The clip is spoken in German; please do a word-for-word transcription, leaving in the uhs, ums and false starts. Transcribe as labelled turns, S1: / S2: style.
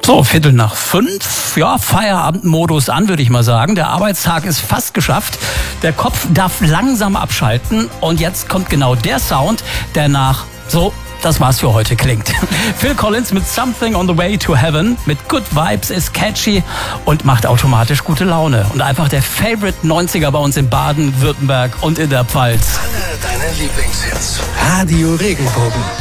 S1: So, Viertel nach fünf. Ja, Feierabendmodus an, würde ich mal sagen. Der Arbeitstag ist fast geschafft. Der Kopf darf langsam abschalten. Und jetzt kommt genau der Sound, der nach so, das war's für heute klingt. Phil Collins mit Something on the Way to Heaven mit Good Vibes ist catchy und macht automatisch gute Laune. Und einfach der Favorite neunziger bei uns in Baden-Württemberg und in der Pfalz.
S2: Alle deine Lieblingshits. Radio Regenbogen.